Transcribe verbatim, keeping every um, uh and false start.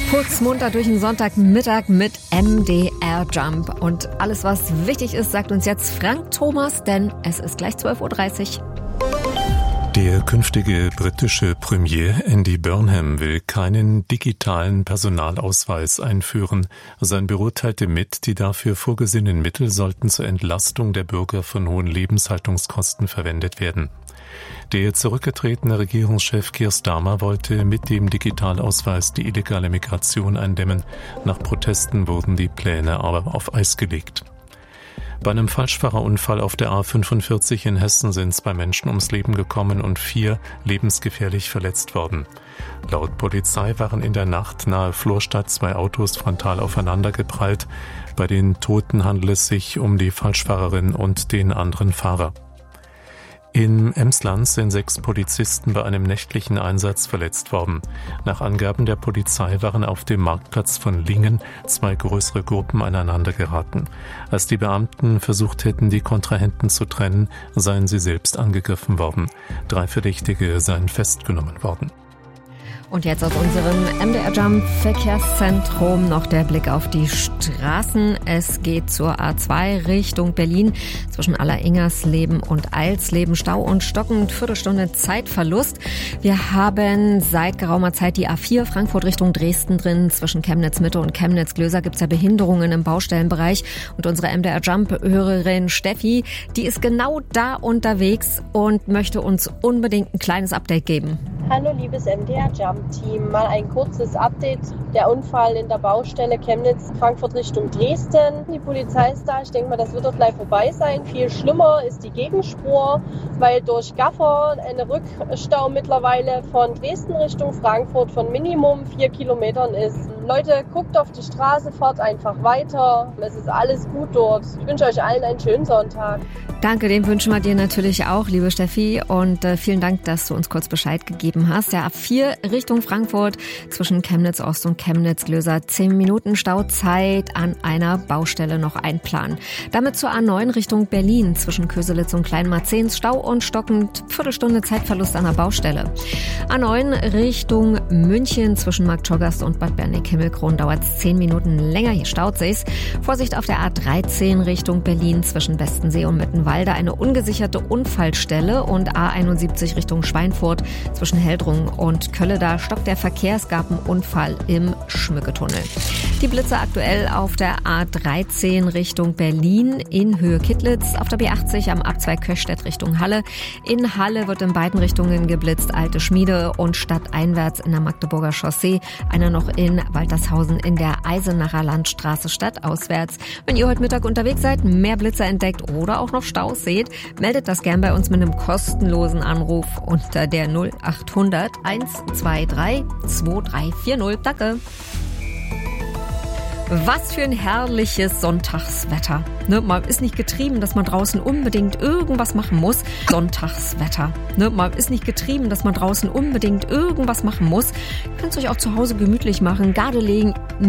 Putzmunter durch den Sonntagmittag mit M D R Jump. Und alles, was wichtig ist, sagt uns jetzt Frank Thomas, denn es ist gleich zwölf Uhr dreißig. Der künftige britische Premier Andy Burnham will keinen digitalen Personalausweis einführen. Sein Büro teilte mit, die dafür vorgesehenen Mittel sollten zur Entlastung der Bürger von hohen Lebenshaltungskosten verwendet werden. Der zurückgetretene Regierungschef Keir Starmer wollte mit dem Digitalausweis die illegale Migration eindämmen. Nach Protesten wurden die Pläne aber auf Eis gelegt. Bei einem Falschfahrerunfall auf der A fünfundvierzig in Hessen sind zwei Menschen ums Leben gekommen und vier lebensgefährlich verletzt worden. Laut Polizei waren in der Nacht nahe Florstadt zwei Autos frontal aufeinandergeprallt. Bei den Toten handelt es sich um die Falschfahrerin und den anderen Fahrer. In Emsland sind sechs Polizisten bei einem nächtlichen Einsatz verletzt worden. Nach Angaben der Polizei waren auf dem Marktplatz von Lingen zwei größere Gruppen aneinander geraten. Als die Beamten versucht hätten, die Kontrahenten zu trennen, seien sie selbst angegriffen worden. Drei Verdächtige seien festgenommen worden. Und jetzt aus unserem M D R Jump Verkehrszentrum noch der Blick auf die Straßen. Es geht zur A zwei Richtung Berlin zwischen Aller-Ingersleben und Eilsleben. Stau und stockend, Viertelstunde Zeitverlust. Wir haben seit geraumer Zeit die A vier Frankfurt Richtung Dresden drin. Zwischen Chemnitz Mitte und Chemnitz Glöser gibt es ja Behinderungen im Baustellenbereich. Und unsere M D R Jump Hörerin Steffi, die ist genau da unterwegs und möchte uns unbedingt ein kleines Update geben. Hallo liebes M D R Jump Team, mal ein kurzes Update. Der Unfall in der Baustelle Chemnitz, Frankfurt Richtung Dresden. Die Polizei ist da, ich denke mal, das wird doch gleich vorbei sein. Viel schlimmer ist die Gegenspur, weil durch Gaffer ein Rückstau mittlerweile von Dresden Richtung Frankfurt von Minimum vier Kilometern ist. Leute, guckt auf die Straße, fahrt einfach weiter. Es ist alles gut dort. Ich wünsche euch allen einen schönen Sonntag. Danke, den wünschen wir dir natürlich auch, liebe Steffi. Und äh, vielen Dank, dass du uns kurz Bescheid gegeben hast. Der A vier Richtung Frankfurt zwischen Chemnitz Ost und Chemnitz Glöser. Zehn Minuten Stauzeit an einer Baustelle noch einplanen. Damit zur A neun Richtung Berlin zwischen Köselitz und Kleinmarzens. Stau und stockend, Viertelstunde Zeitverlust an der Baustelle. A neun Richtung München zwischen Marktschorgast und Bad Berneck-Himmelkron dauert es zehn Minuten länger. Hier staut sich's. Vorsicht auf der A dreizehn Richtung Berlin zwischen Bestensee und Mittenwalde. Eine ungesicherte Unfallstelle und A einundsiebzig Richtung Schweinfurt zwischen Heldrung und Kölle. Da stockt der Verkehr. Es gab einen Unfall im Schmücketunnel. Die Blitze aktuell auf der A dreizehn Richtung Berlin in Höhe Kittlitz. Auf der B achtzig am Abzweig Köchstädt Richtung Halle. In Halle wird in beiden Richtungen geblitzt. Alte Schmiede und stadteinwärts in der Magdeburger Chaussee. Einer noch in Waltershausen in der Eisenacher Landstraße stadtauswärts. Wenn ihr heute Mittag unterwegs seid, mehr Blitze entdeckt oder auch noch Staus seht, meldet das gern bei uns mit einem kostenlosen Anruf unter der null achthundert hundertzweiundzwanzig zweiundzwanzig vierzig. Danke. Was für ein herrliches Sonntagswetter. Ne, man ist nicht getrieben, dass man draußen unbedingt irgendwas machen muss. Sonntagswetter. Ne, man ist nicht getrieben, dass man draußen unbedingt irgendwas machen muss. Ihr könnt es euch auch zu Hause gemütlich machen, Garde legen.